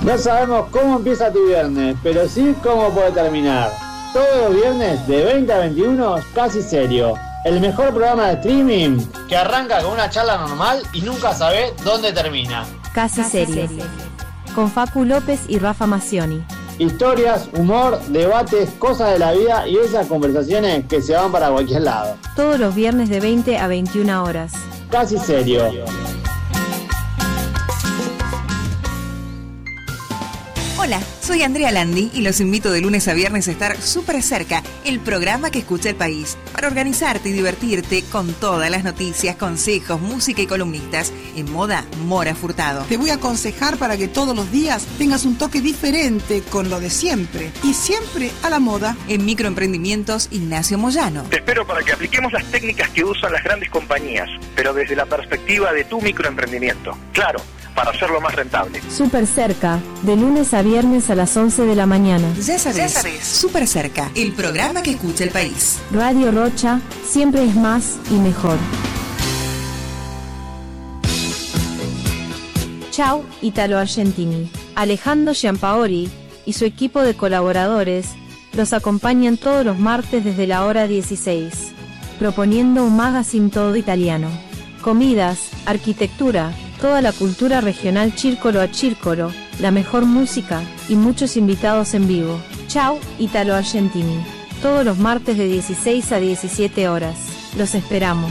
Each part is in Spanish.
No sabemos cómo empieza tu viernes, pero sí cómo puede terminar. Todos los viernes de 20 a 21, Casi Serio. El mejor programa de streaming que arranca con una charla normal y nunca sabe dónde termina. Casi Serio. Con Facu López y Rafa Macioni. Historias, humor, debates, cosas de la vida y esas conversaciones que se van para cualquier lado. Todos los viernes de 20 a 21 horas. Casi Serio. Hola, soy Andrea Landi y los invito de lunes a viernes a estar súper cerca, el programa que escucha el país, para organizarte y divertirte con todas las noticias, consejos, música y columnistas en moda Mora Furtado. Te voy a aconsejar para que todos los días tengas un toque diferente con lo de siempre y siempre a la moda. En Microemprendimientos, Ignacio Moyano. Te espero para que apliquemos las técnicas que usan las grandes compañías, pero desde la perspectiva de tu microemprendimiento. Claro, para hacerlo más rentable. Súper cerca, de lunes a viernes a las 11 de la mañana. Ya sabes, Súper cerca, el programa que escucha el país. Radio Rocha, siempre es más y mejor. Ciao, Italo Argentini. Alejandro Giampaoli y su equipo de colaboradores los acompañan todos los martes desde la hora 16, proponiendo un magazine todo italiano. Comidas, arquitectura, toda la cultura regional círcolo a círcolo, la mejor música y muchos invitados en vivo. Ciao, Italo Argentini. Todos los martes de 16 a 17 horas. Los esperamos.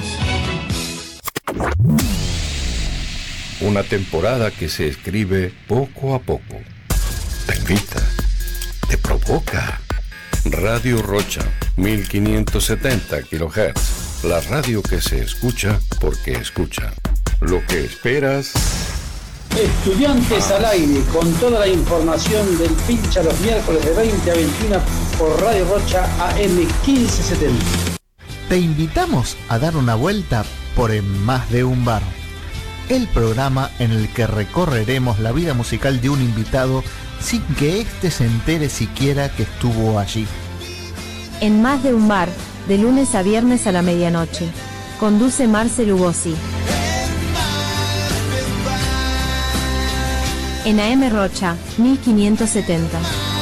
Una temporada que se escribe poco a poco. Te invita, te provoca. Radio Rocha, 1570 kHz. La radio que se escucha porque escucha. Lo que esperas. Estudiantes al aire, con toda la información del pincha los miércoles de 20 a 21 por Radio Rocha AM 1570. Te invitamos a dar una vuelta por En Más de un Bar, el programa en el que recorreremos la vida musical de un invitado sin que éste se entere siquiera que estuvo allí. En Más de un Bar, de lunes a viernes a la medianoche. Conduce Marcel Ugosi. En AM Rocha, 1570.